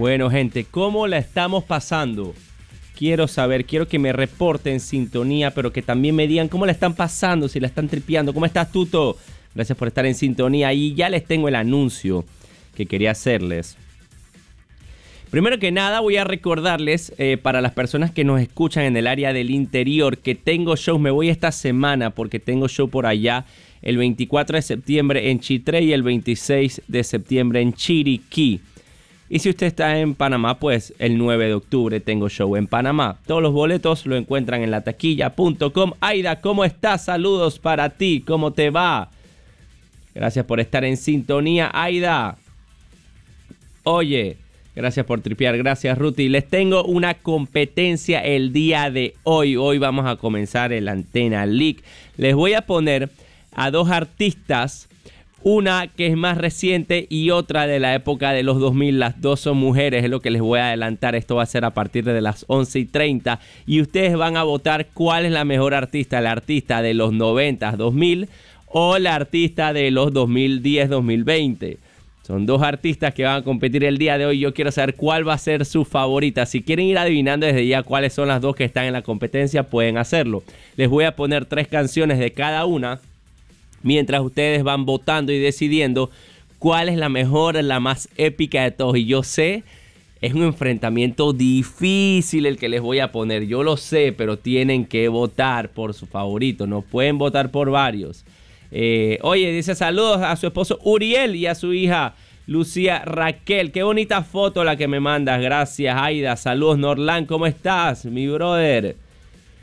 Bueno, gente, ¿cómo la estamos pasando? Quiero saber, quiero que me reporten sintonía, pero que también me digan cómo la están pasando, si la están tripeando. ¿Cómo estás, Tuto? Gracias por estar en sintonía. Y ya les tengo el anuncio que quería hacerles. Primero que nada, voy a recordarles para las personas que nos escuchan en el área del interior que tengo shows. Me voy esta semana porque tengo show por allá el 24 de septiembre en Chitré y el 26 de septiembre en Chiriquí. Y si usted está en Panamá, pues el 9 de octubre tengo show en Panamá. Todos los boletos lo encuentran en lataquilla.com. Aida, ¿cómo estás? Saludos para ti. ¿Cómo te va? Gracias por estar en sintonía, Aida. Oye, gracias por tripear. Gracias, Ruti. Les tengo una competencia el día de hoy. Hoy vamos a comenzar el Antena League. Les voy a poner a dos artistas. Una que es más reciente y otra de la época de los 2000. Las dos son mujeres, es lo que les voy a adelantar. Esto va a ser a partir de las 11:30. Y ustedes van a votar cuál es la mejor artista. La artista de los 90, 2000 o la artista de los 2010, 2020. Son dos artistas que van a competir el día de hoy. Yo quiero saber cuál va a ser su favorita. Si quieren ir adivinando desde ya cuáles son las dos que están en la competencia, pueden hacerlo. Les voy a poner 3 canciones de cada una, mientras ustedes van votando y decidiendo cuál es la mejor, la más épica de todos. Y yo sé, es un enfrentamiento difícil el que les voy a poner. Yo lo sé, pero tienen que votar por su favorito. No pueden votar por varios. Oye, dice saludos a su esposo Uriel y a su hija Lucía Raquel. Qué bonita foto la que me mandas. Gracias, Aida. Saludos, Norlan. ¿Cómo estás, mi brother?